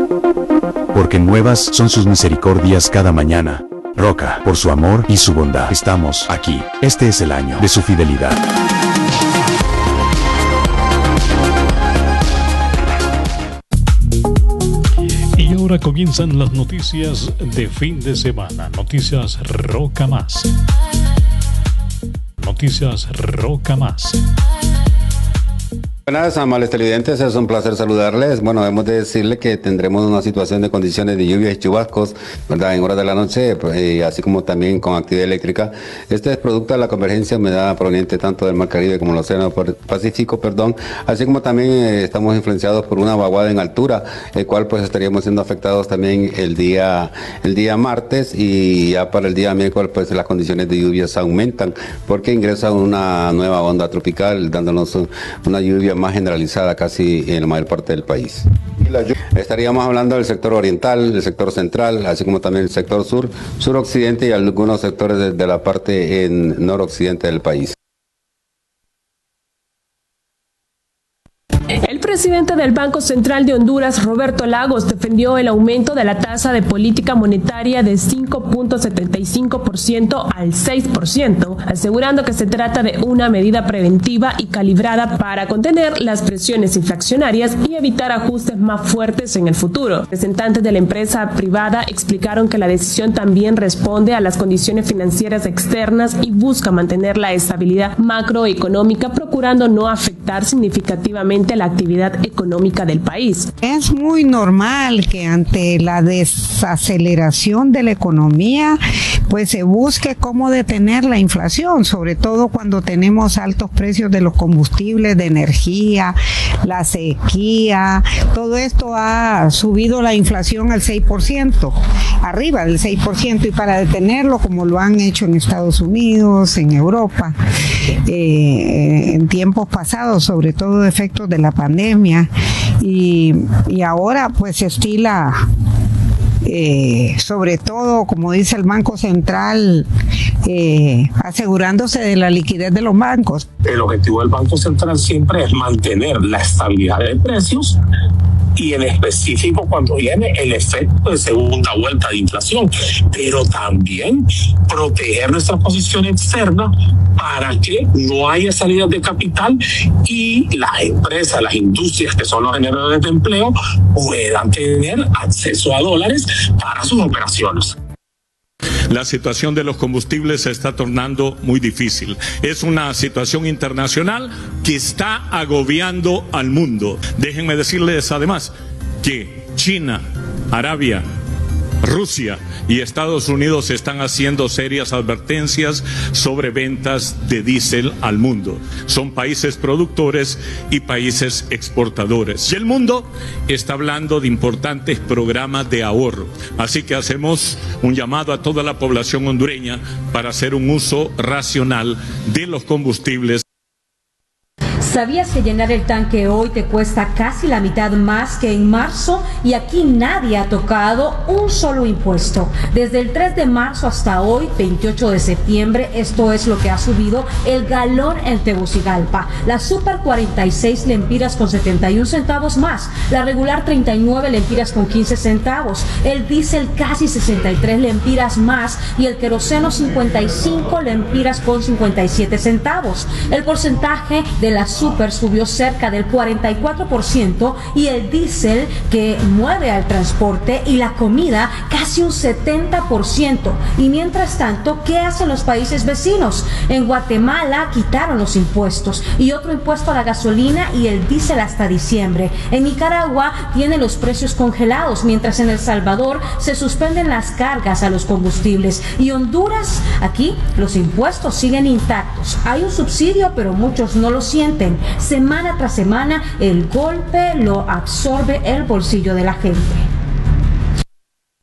Porque nuevas son sus misericordias cada mañana. Roca, por su amor y su bondad, estamos aquí. Este es el año de su fidelidad. Y ahora comienzan las noticias de fin de semana. Noticias Roca Más. Noticias Roca Más. Buenas, amables televidentes, es un placer saludarles. Bueno, debemos de decirle que tendremos una situación de condiciones de lluvias y chubascos, ¿verdad?, en horas de la noche, así como también con actividad eléctrica. Este es producto de la convergencia de humedad proveniente tanto del Mar Caribe como del Océano Pacífico, así como también estamos influenciados por una vaguada en altura, el cual pues estaríamos siendo afectados también el día martes, y ya para el día miércoles pues las condiciones de lluvias aumentan porque ingresa una nueva onda tropical dándonos una lluvia más generalizada casi en la mayor parte del país. Estaríamos hablando del sector oriental, del sector central, así como también el sector sur, suroccidente y algunos sectores de la parte en noroccidente del país. El presidente del Banco Central de Honduras, Roberto Lagos, defendió el aumento de la tasa de política monetaria de 5.75% al 6%, asegurando que se trata de una medida preventiva y calibrada para contener las presiones inflacionarias y evitar ajustes más fuertes en el futuro. Representantes de la empresa privada explicaron que la decisión también responde a las condiciones financieras externas y busca mantener la estabilidad macroeconómica, procurando no afectar significativamente la actividad económica del país. Es muy normal que ante la desaceleración de la economía pues se busque cómo detener la inflación, sobre todo cuando tenemos altos precios de los combustibles, de energía, la sequía. Todo esto ha subido la inflación al 6%, arriba del 6%, y para detenerlo, como lo han hecho en Estados Unidos, en Europa, en tiempos pasados, sobre todo efectos de la pandemia, y ahora pues se estila, sobre todo, como dice el Banco Central, asegurándose de la liquidez de los bancos. El objetivo del Banco Central siempre es mantener la estabilidad de precios, y en específico cuando viene el efecto de segunda vuelta de inflación, pero también proteger nuestra posición externa para que no haya salidas de capital y las empresas, las industrias que son los generadores de empleo puedan tener acceso a dólares para sus operaciones. La situación de los combustibles se está tornando muy difícil. Es una situación internacional que está agobiando al mundo. Déjenme decirles además que China, Arabia, Rusia y Estados Unidos están haciendo serias advertencias sobre ventas de diésel al mundo. Son países productores y países exportadores. Y el mundo está hablando de importantes programas de ahorro. Así que hacemos un llamado a toda la población hondureña para hacer un uso racional de los combustibles. ¿Sabías que llenar el tanque hoy te cuesta casi la mitad más que en marzo? Y aquí nadie ha tocado un solo impuesto. Desde el 3 de marzo hasta hoy, 28 de septiembre, esto es lo que ha subido el galón en Tegucigalpa. La Super 46 lempiras con 71 centavos más, la regular 39 lempiras con 15 centavos, el diésel casi 63 lempiras más y el queroseno 55 lempiras con 57 centavos. El porcentaje de la Super subió cerca del 44% y el diésel, que mueve al transporte, y la comida casi un 70%. Y mientras tanto, ¿qué hacen los países vecinos? En Guatemala quitaron los impuestos y otro impuesto a la gasolina y el diésel hasta diciembre. En Nicaragua tienen los precios congelados, mientras en El Salvador se suspenden las cargas a los combustibles. Y Honduras, aquí los impuestos siguen intactos. Hay un subsidio, pero muchos no lo sienten. Semana tras semana el golpe lo absorbe el bolsillo de la gente.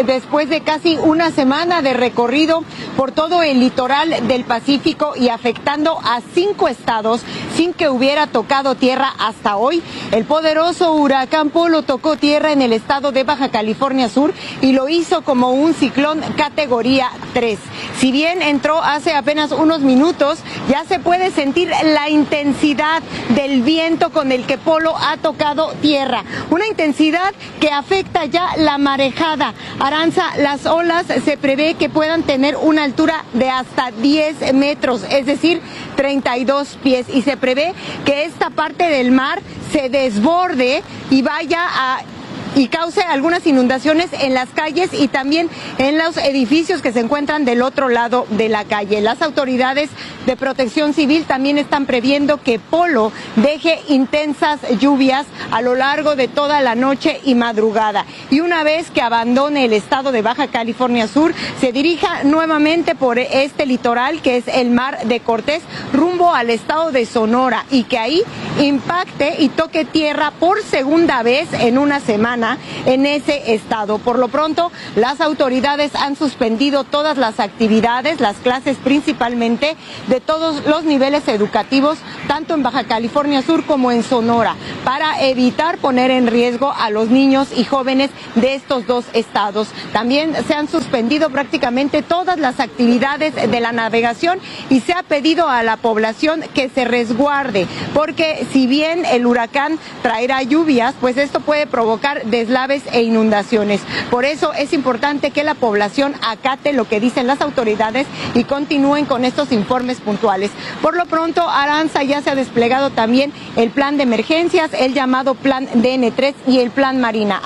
después de casi una semana de recorrido por todo el litoral del Pacífico y afectando a 5 estados sin que hubiera tocado tierra hasta hoy. El poderoso huracán Polo tocó tierra en el estado de Baja California Sur y lo hizo como un ciclón categoría 3. Si bien entró hace apenas unos minutos, ya se puede sentir la intensidad del viento con el que Polo ha tocado tierra. Una intensidad que afecta ya la marejada. Aranza, las olas se prevé que puedan tener una altura de hasta 10 metros, es decir, 32 pies. Y se prevé que esta parte del mar se desborde y y cause algunas inundaciones en las calles y también en los edificios que se encuentran del otro lado de la calle. Las autoridades de Protección Civil también están previendo que Polo deje intensas lluvias a lo largo de toda la noche y madrugada. Y una vez que abandone el estado de Baja California Sur, se dirija nuevamente por este litoral que es el Mar de Cortés rumbo al estado de Sonora y que ahí impacte y toque tierra por segunda vez en una semana en ese estado. Por lo pronto, las autoridades han suspendido todas las actividades, las clases principalmente, de todos los niveles educativos, tanto en Baja California Sur como en Sonora, para evitar poner en riesgo a los niños y jóvenes de estos dos estados. También se han suspendido prácticamente todas las actividades de la navegación y se ha pedido a la población que se resguarde, porque si bien el huracán traerá lluvias, pues esto puede provocar deslaves e inundaciones. Por eso es importante que la población acate lo que dicen las autoridades y continúen con estos informes puntuales. Por lo pronto, Aranza, ya se ha desplegado también el plan de emergencias, el llamado plan DN3 y el plan Marina.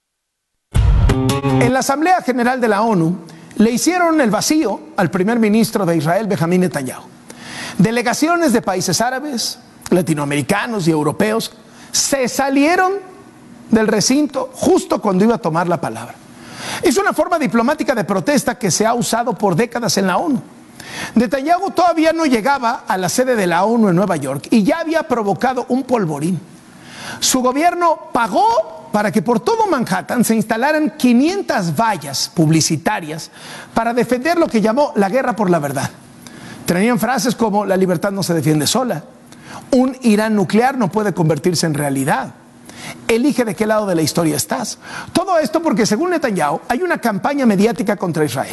En la Asamblea General de la ONU le hicieron el vacío al primer ministro de Israel, Benjamín Netanyahu. Delegaciones de países árabes, latinoamericanos y europeos se salieron del recinto justo cuando iba a tomar la palabra. Es una forma diplomática de protesta que se ha usado por décadas en la ONU. Netanyahu todavía no llegaba a la sede de la ONU en Nueva York y ya había provocado un polvorín. Su gobierno pagó para que por todo Manhattan se instalaran 500 vallas publicitarias para defender lo que llamó la guerra por la verdad. Tenían frases como: la libertad no se defiende sola, un Irán nuclear no puede convertirse en realidad, elige de qué lado de la historia estás. Todo esto porque, según Netanyahu, hay una campaña mediática contra Israel.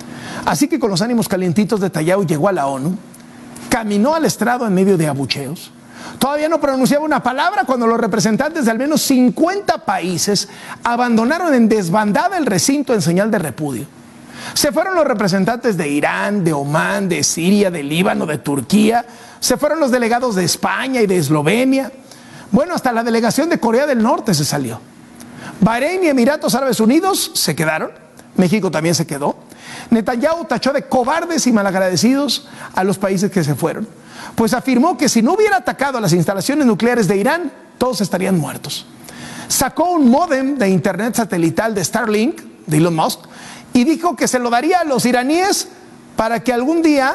Así que, con los ánimos calientitos, Netanyahu llegó a la ONU, caminó al estrado en medio de abucheos. Todavía no pronunciaba una palabra cuando los representantes de al menos 50 países abandonaron en desbandada el recinto en señal de repudio. Se fueron los representantes de Irán, de Omán, de Siria, de Líbano, de Turquía. Se fueron los delegados de España y de Eslovenia. Bueno, hasta la delegación de Corea del Norte se salió. Bahrein y Emiratos Árabes Unidos se quedaron. México también se quedó. Netanyahu tachó de cobardes y malagradecidos a los países que se fueron, pues afirmó que si no hubiera atacado a las instalaciones nucleares de Irán, todos estarían muertos. Sacó un módem de internet satelital de Starlink, de Elon Musk, y dijo que se lo daría a los iraníes para que algún día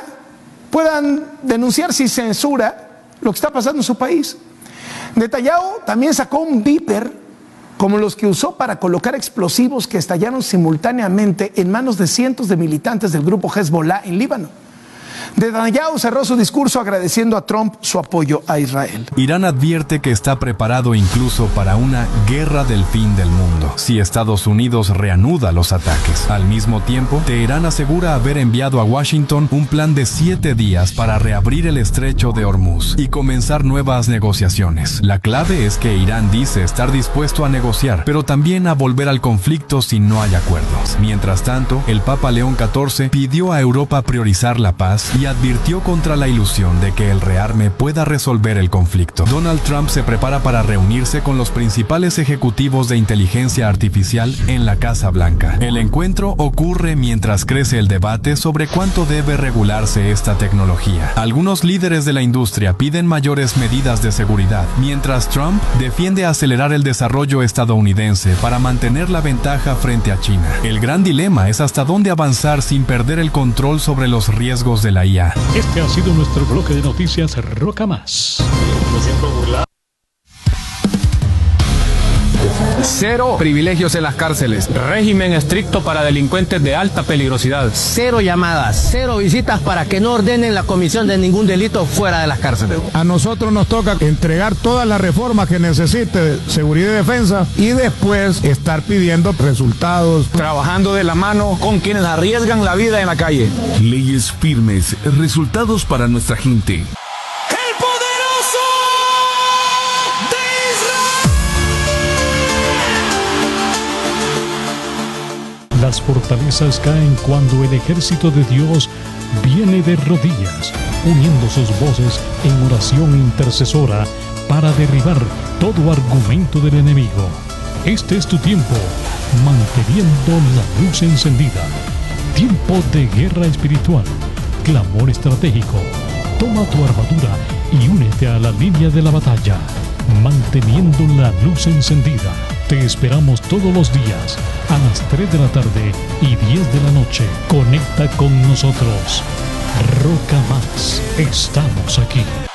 puedan denunciar sin censura lo que está pasando en su país. Netanyahu también sacó un beeper como los que usó para colocar explosivos que estallaron simultáneamente en manos de cientos de militantes del grupo Hezbollah en Líbano. Netanyahu cerró su discurso agradeciendo a Trump su apoyo a Israel. Irán advierte que está preparado incluso para una guerra del fin del mundo si Estados Unidos reanuda los ataques. Al mismo tiempo, Teherán asegura haber enviado a Washington un plan de 7 días para reabrir el estrecho de Hormuz y comenzar nuevas negociaciones. La clave es que Irán dice estar dispuesto a negociar, pero también a volver al conflicto si no hay acuerdos. Mientras tanto, el Papa León XIV pidió a Europa priorizar la paz y advirtió contra la ilusión de que el rearme pueda resolver el conflicto. Donald Trump se prepara para reunirse con los principales ejecutivos de inteligencia artificial en la Casa Blanca. El encuentro ocurre mientras crece el debate sobre cuánto debe regularse esta tecnología. Algunos líderes de la industria piden mayores medidas de seguridad, mientras Trump defiende acelerar el desarrollo estadounidense para mantener la ventaja frente a China. El gran dilema es hasta dónde avanzar sin perder el control sobre los riesgos de la IA. Este ha sido nuestro bloque de noticias Roca Más. 0 privilegios en las cárceles. Régimen estricto para delincuentes de alta peligrosidad. 0 llamadas, 0 visitas para que no ordenen la comisión de ningún delito fuera de las cárceles. A nosotros nos toca entregar todas las reformas que necesite seguridad y defensa y después estar pidiendo resultados. Trabajando de la mano con quienes arriesgan la vida en la calle. Leyes firmes, resultados para nuestra gente. Las fortalezas caen cuando el ejército de Dios viene de rodillas, uniendo sus voces en oración intercesora para derribar todo argumento del enemigo. Este es tu tiempo, manteniendo la luz encendida. Tiempo de guerra espiritual, clamor estratégico. Toma tu armadura y únete a la línea de la batalla, manteniendo la luz encendida. Te esperamos todos los días a las 3 de la tarde y 10 de la noche. Conecta con nosotros. Roca Más. Estamos aquí.